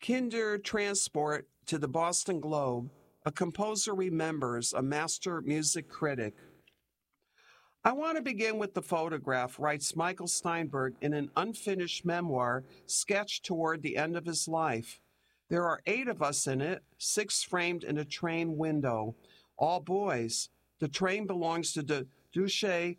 Kinder Transport to the Boston Globe, a composer remembers a master music critic. I want to begin with the photograph, writes Michael Steinberg in an unfinished memoir sketched toward the end of his life. There are 8 of us in it, 6 framed in a train window, all boys. The train belongs to the Duce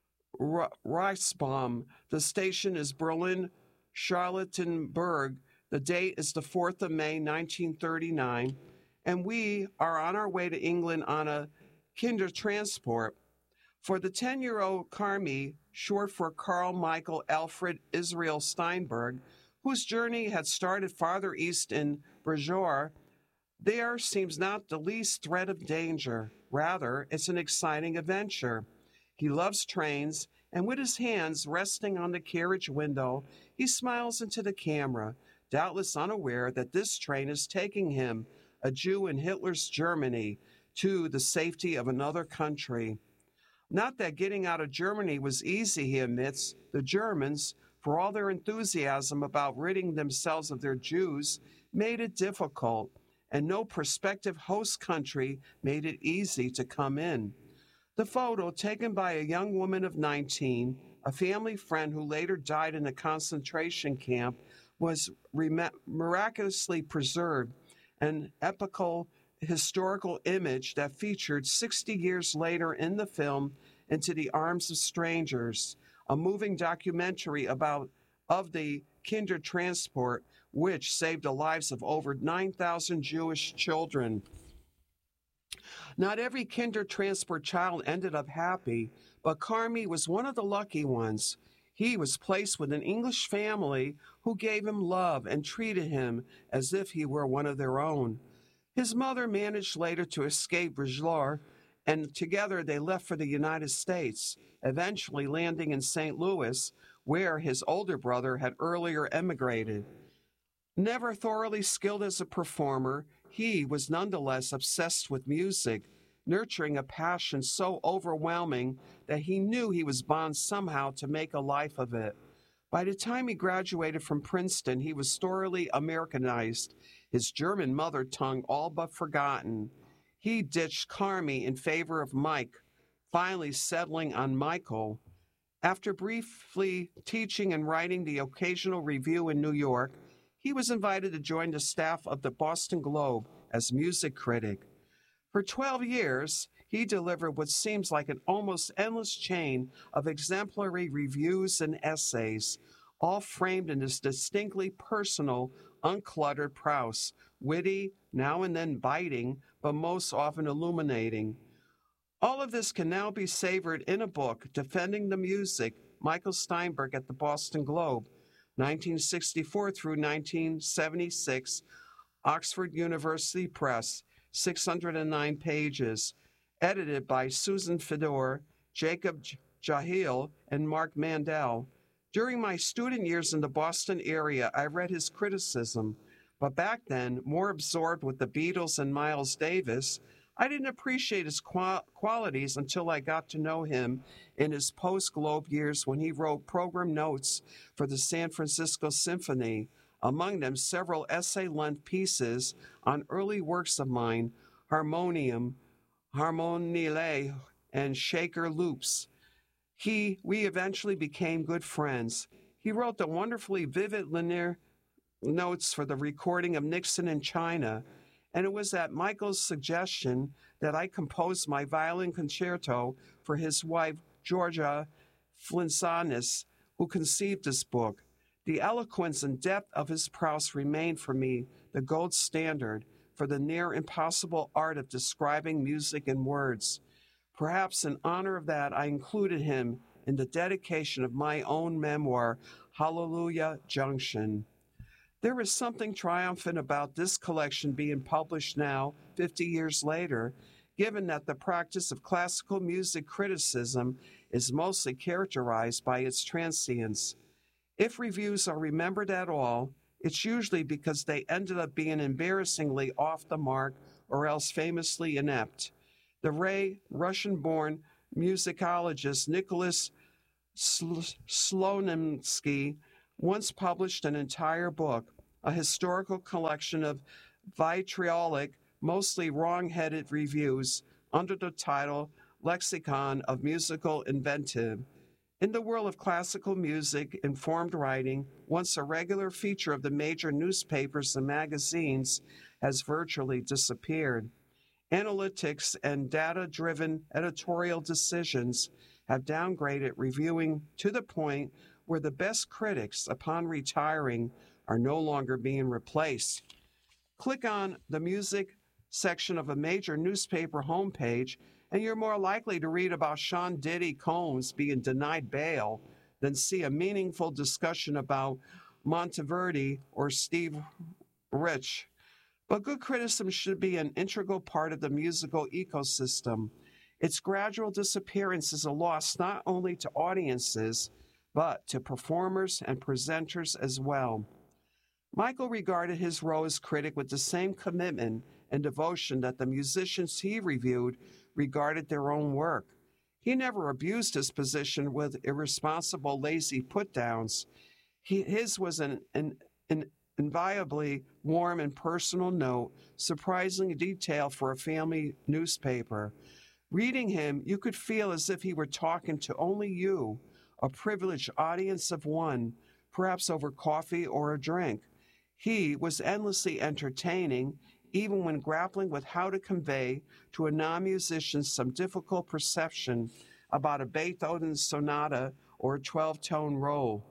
Reichsbahn. The station is Berlin Charlottenburg. The date is the 4th of May, 1939, and we are on our way to England on a Kinder Transport. For the 10-year-old Carmi, short for Carl Michael Alfred Israel Steinberg, whose journey had started farther east in Bajor, there seems not the least threat of danger. Rather, it's an exciting adventure. He loves trains, and with his hands resting on the carriage window, he smiles into the camera, doubtless unaware that this train is taking him, a Jew in Hitler's Germany, to the safety of another country. Not that getting out of Germany was easy, he admits. The Germans, for all their enthusiasm about ridding themselves of their Jews, made it difficult, and no prospective host country made it easy to come in. The photo, taken by a young woman of 19, a family friend who later died in a concentration camp, was miraculously preserved, an epical historical image that featured 60 years later in the film Into the Arms of Strangers, a moving documentary of the Kinder Transport, which saved the lives of over 9,000 Jewish children. Not every Kinder Transport child ended up happy, but Carmi was one of the lucky ones. He was placed with an English family who gave him love and treated him as if he were one of their own. His mother managed later to escape Bajor, and together they left for the United States, eventually landing in St. Louis, where his older brother had earlier emigrated. Never thoroughly skilled as a performer, he was nonetheless obsessed with music, nurturing a passion so overwhelming that he knew he was bound somehow to make a life of it. By the time he graduated from Princeton, he was thoroughly Americanized, his German mother tongue all but forgotten. He ditched Carmi in favor of Mike, finally settling on Michael. After briefly teaching and writing the occasional review in New York, he was invited to join the staff of the Boston Globe as music critic. For 12 years, he delivered what seems like an almost endless chain of exemplary reviews and essays, all framed in this distinctly personal, uncluttered prose, witty, now and then biting, but most often illuminating. All of this can now be savored in a book, Defending the Music, Michael Steinberg at the Boston Globe, 1964 through 1976, Oxford University Press, 609 pages, edited by Susan Fedor, Jacob Jahil, and Mark Mandel. During my student years in the Boston area, I read his criticism, but back then, more absorbed with the Beatles and Miles Davis, I didn't appreciate his qualities until I got to know him in his post-Globe years when he wrote program notes for the San Francisco Symphony, among them several essay-length pieces on early works of mine, Harmonium, Harmoniale, and Shaker Loops. We eventually became good friends. He wrote the wonderfully vivid linear notes for the recording of Nixon in China, and it was at Michael's suggestion that I composed my violin concerto for his wife, Georgia Flinsanis, who conceived this book. The eloquence and depth of his prose remain for me the gold standard for the near impossible art of describing music in words. Perhaps in honor of that, I included him in the dedication of my own memoir, Hallelujah Junction. There is something triumphant about this collection being published now, 50 years later, given that the practice of classical music criticism is mostly characterized by its transience. If reviews are remembered at all, it's usually because they ended up being embarrassingly off the mark or else famously inept. The Russian-born musicologist Nicholas Slonimsky once published an entire book, a historical collection of vitriolic, mostly wrong-headed reviews under the title Lexicon of Musical Invective. In the world of classical music, informed writing, once a regular feature of the major newspapers and magazines, has virtually disappeared. Analytics and data-driven editorial decisions have downgraded reviewing to the point where the best critics, upon retiring, are no longer being replaced. Click on the music section of a major newspaper homepage, and you're more likely to read about Sean Diddy Combs being denied bail than see a meaningful discussion about Monteverdi or Steve Rich. But good criticism should be an integral part of the musical ecosystem. Its gradual disappearance is a loss not only to audiences, but to performers and presenters as well. Michael regarded his role as critic with the same commitment and devotion that the musicians he reviewed regarded their own work. He never abused his position with irresponsible, lazy put-downs. His was an inviolably warm and personal note, surprising detail for a family newspaper. Reading him, you could feel as if he were talking to only you, a privileged audience of one, perhaps over coffee or a drink. He was endlessly entertaining, even when grappling with how to convey to a non-musician some difficult perception about a Beethoven sonata or a 12-tone roll.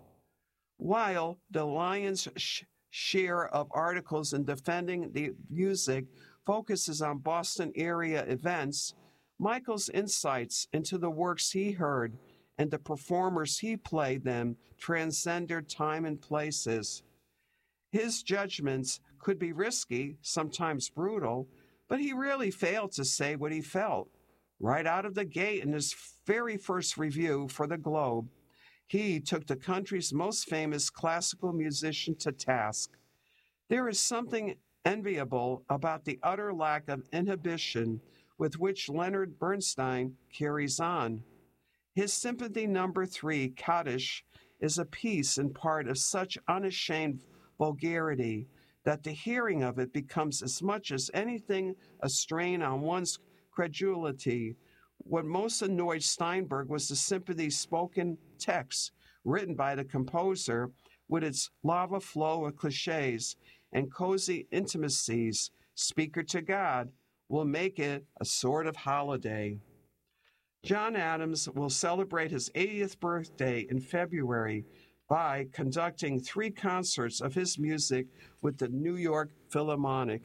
While the lion's share of articles in defending the music focuses on Boston area events, Michael's insights into the works he heard and the performers he played them transcended time and places. His judgments could be risky, sometimes brutal, but he rarely failed to say what he felt. Right out of the gate in his very first review for the Globe, he took the country's most famous classical musician to task. There is something enviable about the utter lack of inhibition with which Leonard Bernstein carries on. His Symphony No. 3, Kaddish, is a piece in part of such unashamed vulgarity that the hearing of it becomes as much as anything a strain on one's credulity. What most annoyed Steinberg was the symphony's spoken text, written by the composer, with its lava flow of cliches and cozy intimacies, speaker to God, will make it a sort of holiday. John Adams will celebrate his 80th birthday in February by conducting 3 concerts of his music with the New York Philharmonic.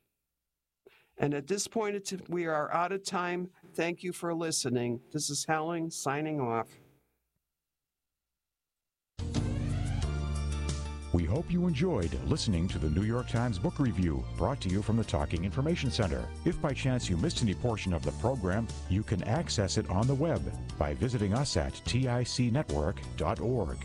And at this point, we are out of time. Thank you for listening. This is Helen signing off. We hope you enjoyed listening to the New York Times Book Review, brought to you from the Talking Information Center. If by chance you missed any portion of the program, you can access it on the web by visiting us at ticnetwork.org.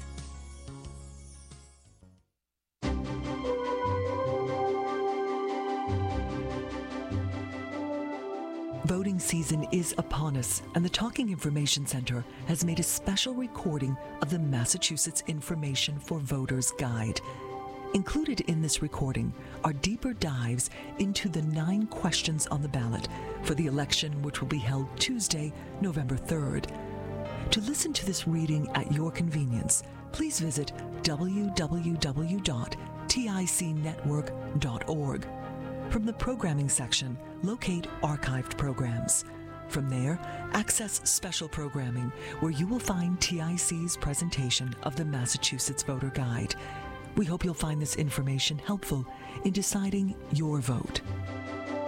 Voting season is upon us, and the Talking Information Center has made a special recording of the Massachusetts Information for Voters Guide. Included in this recording are deeper dives into the 9 questions on the ballot for the election, which will be held Tuesday, November 3rd. To listen to this reading at your convenience, please visit www.ticnetwork.org. From the programming section, locate archived programs. From there, access special programming, where you will find TIC's presentation of the Massachusetts Voter Guide. We hope you'll find this information helpful in deciding your vote.